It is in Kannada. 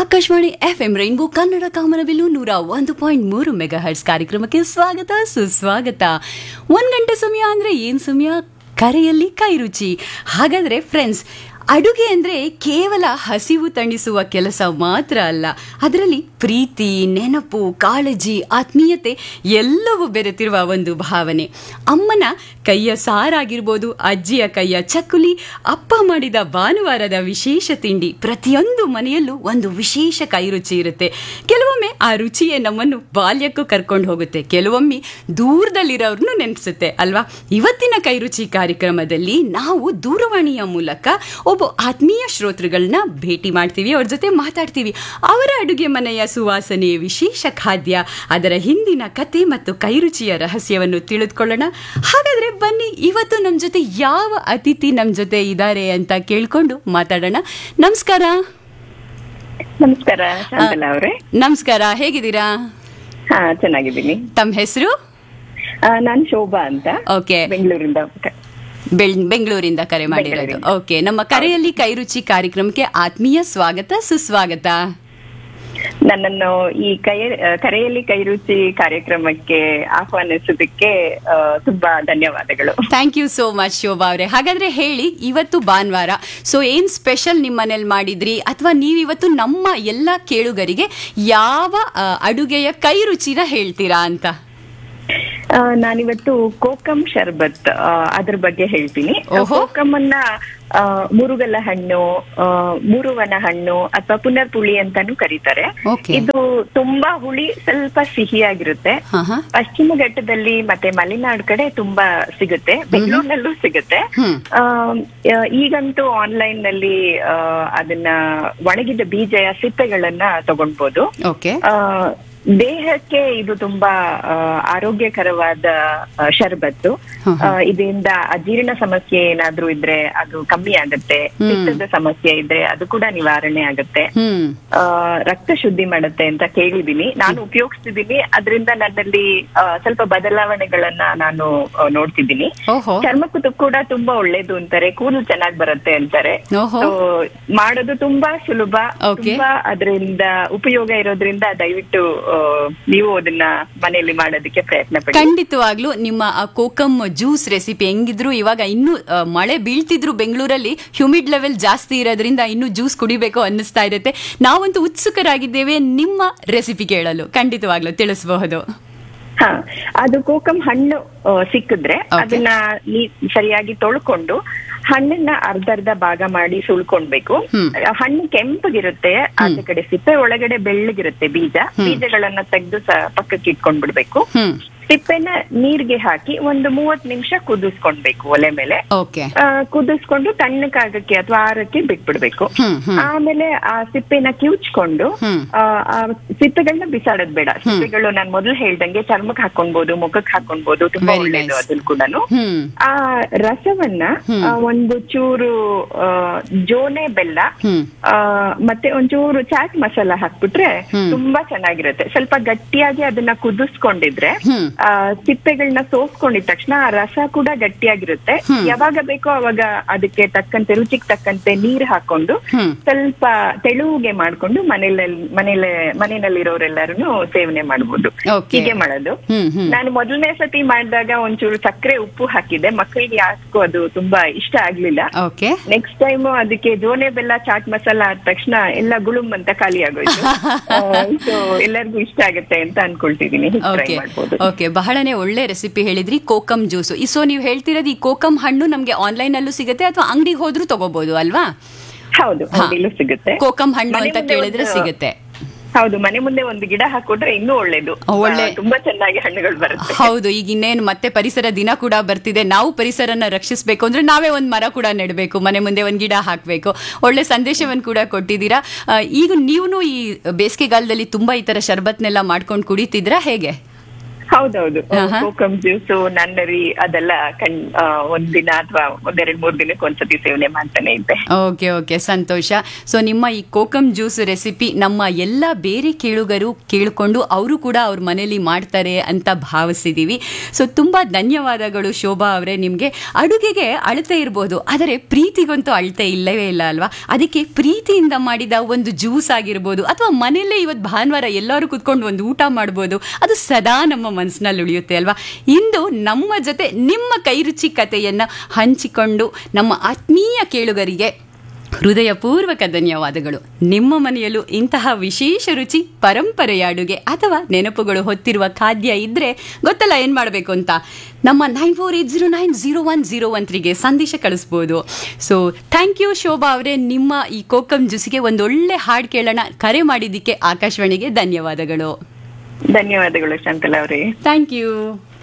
ಆಕಾಶವಾಣಿ FM ರೈನ್ಬೋ ಕನ್ನಡ ಕಾಮನಬಿಲ್ಲು 101.3 ಮೆಗಾಹರ್ಟ್ಸ್ ಕಾರ್ಯಕ್ರಮಕ್ಕೆ ಸ್ವಾಗತ ಸುಸ್ವಾಗತ. 1 ಗಂಟೆ ಸಮಯ ಅಂದ್ರೆ ಏನ್ ಸಮಯ? ಕರೆಯಲ್ಲಿ ಕೈ ರುಚಿ. ಹಾಗಾದ್ರೆ ಫ್ರೆಂಡ್ಸ್, ಅಡುಗೆ ಅಂದರೆ ಕೇವಲ ಹಸಿವು ತಣಿಸುವ ಕೆಲಸ ಮಾತ್ರ ಅಲ್ಲ, ಅದರಲ್ಲಿ ಪ್ರೀತಿ, ನೆನಪು, ಕಾಳಜಿ, ಆತ್ಮೀಯತೆ ಎಲ್ಲವೂ ಬೆರೆತಿರುವ ಒಂದು ಭಾವನೆ. ಅಮ್ಮನ ಕೈಯ ಸಾರಾಗಿರ್ಬೋದು, ಅಜ್ಜಿಯ ಕೈಯ ಚಕ್ಕುಲಿ, ಅಪ್ಪ ಮಾಡಿದ ಭಾನುವಾರದ ವಿಶೇಷ ತಿಂಡಿ, ಪ್ರತಿಯೊಂದು ಮನೆಯಲ್ಲೂ ಒಂದು ವಿಶೇಷ ಕೈರುಚಿ ಇರುತ್ತೆ. ಕೆಲವೊಮ್ಮೆ ಆ ರುಚಿಯೇ ನಮ್ಮನ್ನು ಬಾಲ್ಯಕ್ಕೂ ಕರ್ಕೊಂಡು ಹೋಗುತ್ತೆ, ಕೆಲವೊಮ್ಮೆ ದೂರದಲ್ಲಿರೋರ್ನು ನೆನಪಿಸುತ್ತೆ ಅಲ್ವಾ? ಇವತ್ತಿನ ಕೈರುಚಿ ಕಾರ್ಯಕ್ರಮದಲ್ಲಿ ನಾವು ದೂರವಾಣಿಯ ಮೂಲಕ ಒಬ್ಬ ಆತ್ಮೀಯ ಶ್ರೋತೃಗಳನ್ನ ಭೇಟಿ ಮಾಡ್ತೀವಿ, ಅವ್ರ ಜೊತೆ ಮಾತಾಡ್ತೀವಿ. ಅವರ ಅಡುಗೆ ಮನೆಯ ಸುವಾಸನೆ, ವಿಶೇಷ ಖಾದ್ಯ, ಅದರ ಹಿಂದಿನ ಕತೆ ಮತ್ತು ಕೈರುಚಿಯ ರಹಸ್ಯವನ್ನು ತಿಳಿದುಕೊಳ್ಳೋಣ. ಹಾಗಾದ್ರೆ ಬನ್ನಿ, ಇವತ್ತು ನಮ್ಮ ಜೊತೆ ಯಾವ ಅತಿಥಿ ನಮ್ಮ ಜೊತೆ ಇದ್ದಾರೆ ಅಂತ ಕೇಳ್ಕೊಂಡು ಮಾತಾಡೋಣ. ನಮಸ್ಕಾರ. ನಮಸ್ಕಾರ ಶಾಂತಲಾ ಅವರೇ. ನಮಸ್ಕಾರ, ಹೇಗಿದ್ದೀರಾ? ಹಾ, ಚೆನ್ನಾಗಿದ್ದೀನಿ. ತಮ್ಮ ಹೆಸರು? ನಾನು ಶೋಭಾ ಅಂತ. ಓಕೆ, ಬೆಂಗಳೂರಿಂದ ಬೆಂಗಳೂರಿಂದ ಕರೆ ಮಾಡಿರೋದು. ಓಕೆ, ನಮ್ಮ ಕರೆಯಲ್ಲಿ ಕೈರುಚಿ ಕಾರ್ಯಕ್ರಮಕ್ಕೆ ಆತ್ಮೀಯ ಸ್ವಾಗತ ಸುಸ್ವಾಗತ. ನನ್ನನ್ನು ಈ ಕರೆಯಲ್ಲಿ ಕೈರುಚಿ ಕಾರ್ಯಕ್ರಮಕ್ಕೆ ಆಹ್ವಾನಿಸೋದಕ್ಕೆ ತುಂಬಾ ಧನ್ಯವಾದಗಳು. Thank you so much Shobha ಅವರೇ. ಹಾಗಾದ್ರೆ ಹೇಳಿ, ಇವತ್ತು ಭಾನುವಾರ, ಸೊ ಏನ್ ಸ್ಪೆಷಲ್ ನಿಮ್ಮ ಮನೇಲಿ ಮಾಡಿದ್ರಿ, ಅಥವಾ ನೀವಿವತ್ತು ನಮ್ಮ ಎಲ್ಲ ಕೇಳುಗರಿಗೆ ಯಾವ ಅಡುಗೆಯ ಕೈರುಚಿನ ಹೇಳ್ತೀರಾ ಅಂತ? ನಾನಿವತ್ತು ಕೋಕಂ ಶರ್ಬತ್ ಅದ್ರ ಬಗ್ಗೆ ಹೇಳ್ತೀನಿ. ಕೋಕಂ ಅನ್ನ ಮುರುಗಲ ಹಣ್ಣು, ಮುರುವನ ಹಣ್ಣು ಅಥವಾ ಪುನರ್ಪುಳಿ ಅಂತಾನು ಕರೀತಾರೆ. ಇದು ತುಂಬಾ ಹುಳಿ, ಸ್ವಲ್ಪ ಸಿಹಿಯಾಗಿರುತ್ತೆ. ಪಶ್ಚಿಮ ಘಟ್ಟದಲ್ಲಿ ಮತ್ತೆ ಮಲೆನಾಡು ಕಡೆ ತುಂಬಾ ಸಿಗುತ್ತೆ, ಬೆಂಗಳೂರಿನಲ್ಲೂ ಸಿಗುತ್ತೆ. ಈಗಂತೂ ಆನ್ಲೈನ್ ನಲ್ಲಿ ಅದನ್ನ ಒಣಗಿದ ಬೀಜ ಸಿಪ್ಪೆಗಳನ್ನ ತಗೊಳ್ಬಹುದು. ದೇಹಕ್ಕೆ ಇದು ತುಂಬಾ ಆರೋಗ್ಯಕರವಾದ ಶರ್ಬತ್ತು. ಇದರಿಂದ ಅಜೀರ್ಣ ಸಮಸ್ಯೆ ಏನಾದ್ರೂ ಇದ್ರೆ ಅದು ಕಮ್ಮಿ ಆಗುತ್ತೆ, ಪಿತ್ತದ ಸಮಸ್ಯೆ ಇದ್ರೆ ಅದು ಕೂಡ ನಿವಾರಣೆ ಆಗುತ್ತೆ, ರಕ್ತ ಶುದ್ಧಿ ಮಾಡುತ್ತೆ ಅಂತ ಕೇಳಿದೀನಿ. ನಾನು ಉಪಯೋಗಿಸ್ತಿದ್ದೀನಿ. ಅದರಿಂದ ನನ್ನಲ್ಲಿ ಸ್ವಲ್ಪ ಬದಲಾವಣೆಗಳನ್ನ ನಾನು ನೋಡ್ತಿದ್ದೀನಿ. ಚರ್ಮಕ್ಕೂ ಕೂಡ ತುಂಬಾ ಒಳ್ಳೇದು ಅಂತಾರೆ, ಕೂದಲು ಚೆನ್ನಾಗಿ ಬರುತ್ತೆ ಅಂತಾರೆ. ಮಾಡೋದು ತುಂಬಾ ಸುಲಭ, ತುಂಬಾ ಅದರಿಂದ ಉಪಯೋಗ ಇರೋದ್ರಿಂದ ದಯವಿಟ್ಟು ನೀವು ಅದನ್ನ ಮನೆಯಲ್ಲಿ ಮಾಡೋದಕ್ಕೆ ಪ್ರಯತ್ನ ಪಡಿ. ಖಂಡಿತವಾಗ್ಲೂ ನಿಮ್ಮ ಆ ಕೋಕಂ ಜ್ಯೂಸ್ ರೆಸಿಪಿ ಹೆಂಗಿದ್ರು, ಇವಾಗ ಇನ್ನು ಮಳೆ ಬೀಳ್ತಿದ್ರು ಬೆಂಗಳೂರಲ್ಲಿ, ಹ್ಯೂಮಿಡ್ ಲೆವೆಲ್ ಜಾಸ್ತಿ ಇರೋದ್ರಿಂದ ಇನ್ನು ಜ್ಯೂಸ್ ಕುಡಿಬೇಕು ಅನ್ನಿಸ್ತಾ ಇರುತ್ತೆ. ನಾವಂತೂ ಉತ್ಸುಕರಾಗಿದ್ದೇವೆ ನಿಮ್ಮ ರೆಸಿಪಿ ಕೇಳಲು. ಖಂಡಿತವಾಗ್ಲೂ ತಿಳಿಸಬಹುದು. ಹಾ, ಅದು ಕೋಕಂ ಹಣ್ಣು ಸಿಕ್ಕಿದ್ರೆ ಅದನ್ನ ಸರಿಯಾಗಿ ತೊಳ್ಕೊಂಡು ಹಣ್ಣನ್ನ ಅರ್ಧ ಭಾಗ ಮಾಡಿ ಸುಳ್ಕೊಳ್ಬೇಕು. ಹಣ್ಣು ಕೆಂಪಗಿರುತ್ತೆ, ಆಚೆ ಕಡೆ ಸಿಪ್ಪೆ, ಒಳಗಡೆ ಬೆಳ್ಳಗಿರುತ್ತೆ ಬೀಜಗಳನ್ನ ತೆಗೆದು ಪಕ್ಕಕ್ಕೆ ಇಟ್ಕೊಂಡ್ಬಿಡ್ಬೇಕು. ಸಿಪ್ಪೆನ ನೀರ್ಗೆ ಹಾಕಿ ಒಂದು 30 ನಿಮಿಷ ಕುದಿಸ್ಕೊಳ್ಬೇಕು ಒಲೆ ಮೇಲೆ. ಕುದಿಸ್ಕೊಂಡು ತಣ್ಣಕ್ಕಾಗಕ್ಕೆ ಅಥವಾ ಆರಕ್ಕೆ ಬಿಟ್ಬಿಡ್ಬೇಕು. ಆಮೇಲೆ ಆ ಸಿಪ್ಪೆನ ಕಿವುಚ್ಕೊಂಡು, ಆ ಸಿಪ್ಪೆಗಳನ್ನ ಬಿಸಾಡೋದ್ ಬೇಡ. ಸಿಪ್ಪೆಗಳು ನಾನು ಮೊದಲು ಹೇಳ್ದಂಗೆ ಚರ್ಮಕ್ಕೆ ಹಾಕೊಳ್ಬಹುದು, ಮುಖಕ್ಕೆ ಹಾಕೊಳ್ಬಹುದು, ತುಂಬಾ ಒಳ್ಳೇದು ಅದನ್ನು ಕೂಡ. ಆ ರಸವನ್ನ ಒಂದು ಚೂರು ಜೋನೆ ಬೆಲ್ಲ ಮತ್ತೆ ಒಂಚೂರು ಚಾಟ್ ಮಸಾಲ ಹಾಕ್ಬಿಟ್ರೆ ತುಂಬಾ ಚೆನ್ನಾಗಿರುತ್ತೆ. ಸ್ವಲ್ಪ ಗಟ್ಟಿಯಾಗಿ ಅದನ್ನ ಕುದಿಸ್ಕೊಂಡಿದ್ರೆ ಸಿಪ್ಪೆಗಳನ್ನ ಸೋಸ್ಕೊಂಡಿದ ತಕ್ಷಣ ಆ ರಸ ಕೂಡ ಗಟ್ಟಿಯಾಗಿರುತ್ತೆ. ಯಾವಾಗ ಬೇಕೋ ಅವಾಗ ಅದಕ್ಕೆ ತಕ್ಕಂತೆ, ರುಚಿಗೆ ತಕ್ಕಂತೆ ನೀರ್ ಹಾಕೊಂಡು ಸ್ವಲ್ಪ ತೆಳುಗೆ ಮಾಡ್ಕೊಂಡು ಮನೆಯಲ್ಲಿರೋರೆಲ್ಲರೂ ಸೇವನೆ ಮಾಡ್ಬೋದು. ಹೀಗೆ ಮಾಡೋದು. ನಾನು ಮೊದಲನೇ ಸತಿ ಮಾಡಿದಾಗ ಒಂಚೂರು ಸಕ್ಕರೆ ಉಪ್ಪು ಹಾಕಿದ್ದೆ, ಮಕ್ಕಳಿಗೆ ಯಾಕೋ ಅದು ತುಂಬಾ ಇಷ್ಟ ಆಗ್ಲಿಲ್ಲ. ನೆಕ್ಸ್ಟ್ ಟೈಮ್ ಅದಕ್ಕೆ ಜೋನೆ ಬೆಲ್ಲ ಚಾಟ್ ಮಸಾಲ ಆದ ತಕ್ಷಣ ಎಲ್ಲ ಗುಳುಮ್ ಅಂತ ಖಾಲಿ ಆಗೋಯ್ತು. ಸೊ ಎಲ್ಲರಿಗೂ ಇಷ್ಟ ಆಗುತ್ತೆ ಅಂತ ಅನ್ಕೊಳ್ತಿದೀನಿ. ಬಹಳನೇ ಒಳ್ಳೆ ರೆಸಿಪಿ ಹೇಳಿದ್ರಿ, ಕೋಕಂ ಜ್ಯೂಸು. ಸೊ ನೀವು ಹೇಳ್ತಿರೋದು, ಈ ಕೋಕಂ ಹಣ್ಣು ನಮ್ಗೆ ಆನ್ಲೈನ್ ಅಲ್ಲೂ ಸಿಗುತ್ತೆ ಅಥವಾ ಅಂಗಡಿಗೆ ಹೋದ್ರೂ ತಗೋಬಹುದು ಅಲ್ವಾ? ಹೌದು, ಸಿಗುತ್ತೆ. ಕೋಕಂ ಹಣ್ಣು ಅಂತ ಕೇಳಿದ್ರೆ ಸಿಗುತ್ತೆ. ಹೌದು, ಮನೆ ಮುಂದೆ ಒಂದು ಗಿಡ ಹಾಕೊಟ್ರೆ ಇನ್ನೂ ಒಳ್ಳೇದು, ತುಂಬಾ ಚೆನ್ನಾಗಿ ಹಣ್ಣುಗಳು ಬರುತ್ತೆ. ಹೌದು, ಈಗ ಇನ್ನೇನು ಮತ್ತೆ ಪರಿಸರ ದಿನ ಕೂಡ ಬರ್ತಿದೆ. ನಾವು ಪರಿಸರನ ರಕ್ಷಿಸಬೇಕು ಅಂದ್ರೆ ನಾವೇ ಒಂದ್ ಮರ ಕೂಡ ನೆಡಬೇಕು, ಮನೆ ಮುಂದೆ ಒಂದ್ ಗಿಡ ಹಾಕ್ಬೇಕು. ಒಳ್ಳೆ ಸಂದೇಶವನ್ನು ಕೂಡ ಕೊಟ್ಟಿದ್ದೀರಾ. ಈಗ ನೀವು ಈ ಬೇಸಿಗೆಗಾಲದಲ್ಲಿ ತುಂಬಾ ಈ ತರ ಶರ್ಬತ್ನೆಲ್ಲ ಮಾಡ್ಕೊಂಡು ಕುಡಿತಿದ್ರಾ, ಹೇಗೆ? ಹೌದೌದು, ಕೋಕಮ್ ಜ್ಯೂಸು ನನ್ನರಿ ಅದೆಲ್ಲ ಒಂದಿನ ಅಥವಾ 2-3 ದಿನಕ್ಕೆ ಒಂದ್ಸತಿ ಸೇವನೆ ಮಾಡ್ತಾನೆ ಇದ್ದೆ. ಓಕೆ ಓಕೆ, ಸಂತೋಷ. ಸೊ ನಿಮ್ಮ ಈ ಕೋಕಮ್ ಜ್ಯೂಸ್ ರೆಸಿಪಿ ನಮ್ಮ ಎಲ್ಲ ಬೇರೆ ಕೇಳುಗರು ಕೇಳಿಕೊಂಡು ಅವರು ಕೂಡ ಅವ್ರ ಮನೇಲಿ ಮಾಡ್ತಾರೆ ಅಂತ ಭಾವಿಸಿದೀವಿ. ಸೊ ತುಂಬಾ ಧನ್ಯವಾದಗಳು ಶೋಭಾ ಅವರೇ. ನಿಮ್ಗೆ ಅಡುಗೆಗೆ ಅಳತೆ ಇರ್ಬೋದು, ಆದರೆ ಪ್ರೀತಿಗಂತೂ ಅಳತೆ ಇಲ್ಲವೇ ಇಲ್ಲ ಅಲ್ವಾ? ಅದಕ್ಕೆ ಪ್ರೀತಿಯಿಂದ ಮಾಡಿದ ಒಂದು ಜ್ಯೂಸ್ ಆಗಿರ್ಬೋದು, ಅಥವಾ ಮನೆಯಲ್ಲೇ ಇವತ್ತು ಭಾನುವಾರ ಎಲ್ಲರೂ ಕುತ್ಕೊಂಡು ಒಂದು ಊಟ ಮಾಡ್ಬೋದು, ಅದು ಸದಾ ನಮ್ಮ ಮನಸ್ಸಿನಲ್ಲಿ ಉಳಿಯುತ್ತೆ ಅಲ್ವಾ? ಇಂದು ನಮ್ಮ ಜೊತೆ ನಿಮ್ಮ ಕೈರುಚಿ ಕಥೆಯನ್ನ ಹಂಚಿಕೊಂಡು ನಮ್ಮ ಆತ್ಮೀಯ ಕೇಳುಗರಿಗೆ ಹೃದಯಪೂರ್ವಕ ಧನ್ಯವಾದಗಳು. ನಿಮ್ಮ ಮನೆಯಲ್ಲೂ ಇಂತಹ ವಿಶೇಷ ರುಚಿ, ಪರಂಪರೆಯ ಅಡುಗೆ ಅಥವಾ ನೆನಪುಗಳು ಹೊತ್ತಿರುವ ಖಾದ್ಯ ಇದ್ರೆ ಗೊತ್ತಲ್ಲ ಏನ್ ಮಾಡಬೇಕು ಅಂತ. ನಮ್ಮ 9480901013ಗೆ ಸಂದೇಶ ಕಳಿಸ್ಬೋದು. ಸೊ ಥ್ಯಾಂಕ್ ಯು ಶೋಭಾ ಅವರೇ. ನಿಮ್ಮ ಈ ಕೋಕಮ್ ಜ್ಯೂಸಿಗೆ ಒಂದೊಳ್ಳೆ ಹಾಡು ಕೇಳೋಣ. ಕರೆ ಮಾಡಿದ್ದಕ್ಕೆ ಆಕಾಶವಾಣಿಗೆ ಧನ್ಯವಾದಗಳು. ಧನ್ಯವಾದಗಳು ಶಾಂತಲಾ ಅವರೇ. Thank you.